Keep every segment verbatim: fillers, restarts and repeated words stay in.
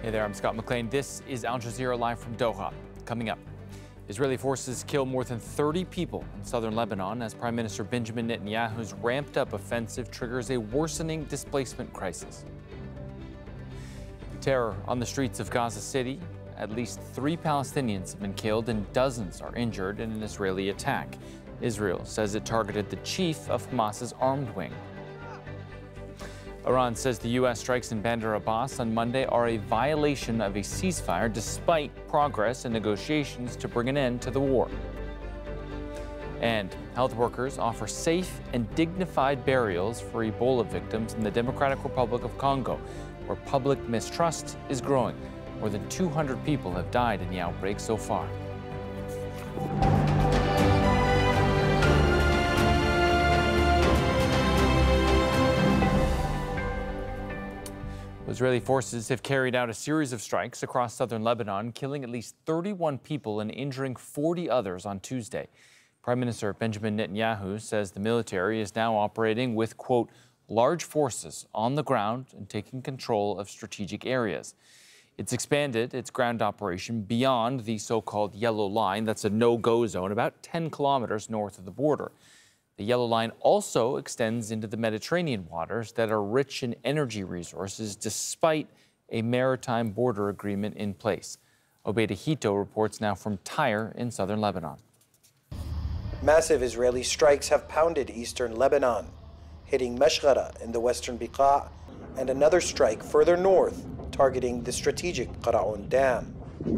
Hey there, I'm Scott McLean. This is Al Jazeera Live from Doha. Coming up, Israeli forces kill more than thirty people in southern Lebanon as Prime Minister Benjamin Netanyahu's ramped-up offensive triggers a worsening displacement crisis. Terror on the streets of Gaza City. At least three Palestinians have been killed and dozens are injured in an Israeli attack. Israel says it targeted the chief of Hamas's armed wing. Iran says the U S strikes in Bandar Abbas on Monday are a violation of a ceasefire despite progress in negotiations to bring an end to the war. And health workers offer safe and dignified burials for Ebola victims in the Democratic Republic of Congo, where public mistrust is growing. More than two hundred people have died in the outbreak so far. Israeli forces have carried out a series of strikes across southern Lebanon, killing at least thirty-one people and injuring forty others on Tuesday. Prime Minister Benjamin Netanyahu says the military is now operating with, quote, large forces on the ground and taking control of strategic areas. It's expanded its ground operation beyond the so-called Yellow Line. That's a no-go zone about ten kilometers north of the border. The Yellow Line also extends into the Mediterranean waters that are rich in energy resources despite a maritime border agreement in place. Obeida Hito reports now from Tyre in southern Lebanon. Massive Israeli strikes have pounded eastern Lebanon, hitting Meshghara in the western Beqa, and another strike further north, targeting the strategic Qara'un Dam.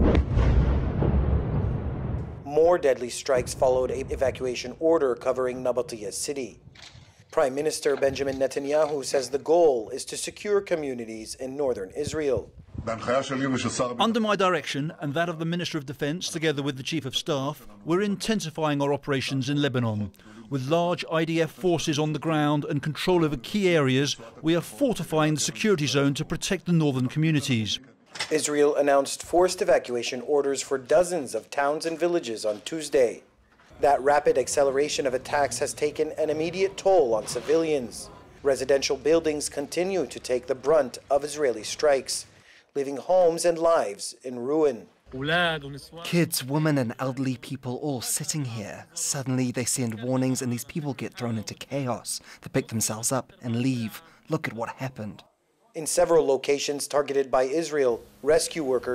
More deadly strikes followed an evacuation order covering Nabatea city. Prime Minister Benjamin Netanyahu says the goal is to secure communities in northern Israel. Under my direction and that of the Minister of Defence, together with the Chief of Staff, we're intensifying our operations in Lebanon. With large I D F forces on the ground and control over key areas, we are fortifying the security zone to protect the northern communities. Israel announced forced evacuation orders for dozens of towns and villages on Tuesday. That rapid acceleration of attacks has taken an immediate toll on civilians. Residential buildings continue to take the brunt of Israeli strikes, leaving homes and lives in ruin. Kids, women and elderly people all sitting here. Suddenly they send warnings and these people get thrown into chaos. They pick themselves up and leave. Look at what happened. In several locations targeted by Israel, rescue workers